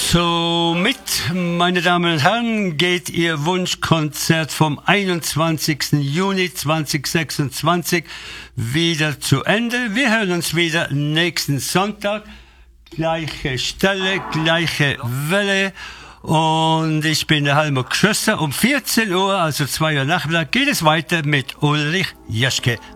Somit, meine Damen und Herren, geht Ihr Wunschkonzert vom 21. Juni 2026 wieder zu Ende. Wir hören uns wieder nächsten Sonntag. Gleiche Stelle, gleiche Welle. Und ich bin der Helmut Schlösser. Um 14 Uhr, also 2 Uhr Nachmittag, geht es weiter mit Ulrich Jeschke.